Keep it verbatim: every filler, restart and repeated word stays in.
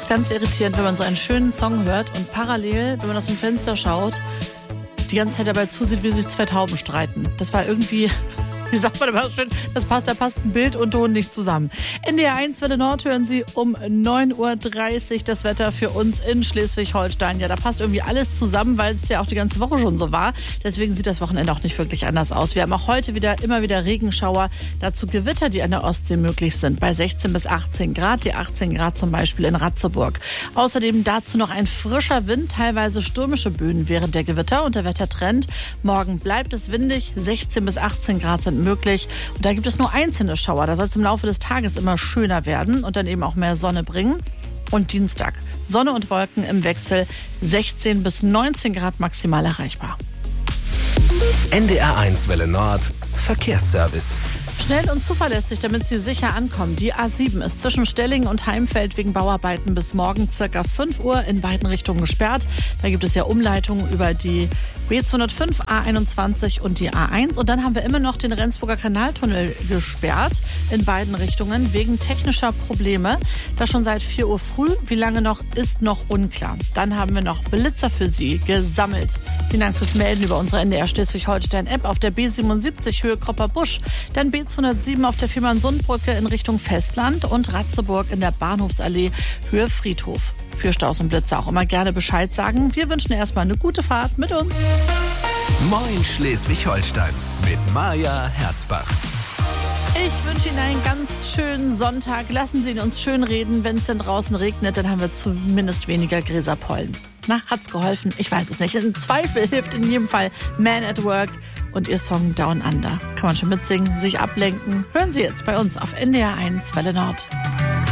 ganz irritierend, wenn man so einen schönen Song hört und parallel, wenn man aus dem Fenster schaut, die ganze Zeit dabei zusieht, wie sich zwei Tauben streiten. Das war irgendwie, wie sagt man immer schön, das passt, da passt ein Bild und Ton nicht zusammen. N D R eins Welle Nord hören Sie um neun Uhr dreißig das Wetter für uns in Schleswig-Holstein. Ja, da passt irgendwie alles zusammen, weil es ja auch die ganze Woche schon so war. Deswegen sieht das Wochenende auch nicht wirklich anders aus. Wir haben auch heute wieder immer wieder Regenschauer, dazu Gewitter, die an der Ostsee möglich sind, bei sechzehn bis achtzehn Grad, die achtzehn Grad zum Beispiel in Ratzeburg. Außerdem dazu noch ein frischer Wind, teilweise stürmische Böen während der Gewitter und der Wettertrend. Morgen bleibt es windig, sechzehn bis achtzehn Grad sind möglich. Und da gibt es nur einzelne Schauer. Da soll es im Laufe des Tages immer schöner werden und dann eben auch mehr Sonne bringen. Und Dienstag Sonne und Wolken im Wechsel, sechzehn bis neunzehn Grad maximal erreichbar. N D R eins Welle Nord Verkehrsservice. Schnell und zuverlässig, damit Sie sicher ankommen. Die A sieben ist zwischen Stellingen und Heimfeld wegen Bauarbeiten bis morgen circa fünf Uhr in beiden Richtungen gesperrt. Da gibt es ja Umleitungen über die B zweihundertfünf, A einundzwanzig und die A eins. Und dann haben wir immer noch den Rendsburger Kanaltunnel gesperrt in beiden Richtungen wegen technischer Probleme. Das schon seit vier Uhr früh. Wie lange noch, ist noch unklar. Dann haben wir noch Blitzer für Sie gesammelt. Vielen Dank fürs Melden über unsere N D R Schleswig-Holstein-App auf der B siebenundsiebzig Höhe Kropper-Busch. Dann B zweihundertsieben auf der Fehmarnsundbrücke in Richtung Festland und Ratzeburg in der Bahnhofsallee Höhe Friedhof. Für Staus und Blitze auch immer gerne Bescheid sagen. Wir wünschen erstmal eine gute Fahrt mit uns. Moin Schleswig-Holstein mit Maja Herzbach. Ich wünsche Ihnen einen ganz schönen Sonntag. Lassen Sie ihn uns schön reden. Wenn es denn draußen regnet, dann haben wir zumindest weniger Gräserpollen. Na, hat's geholfen? Ich weiß es nicht. Im Zweifel hilft in jedem Fall Man at Work und ihr Song Down Under. Kann man schon mitsingen, sich ablenken. Hören Sie jetzt bei uns auf N D R eins Welle Nord.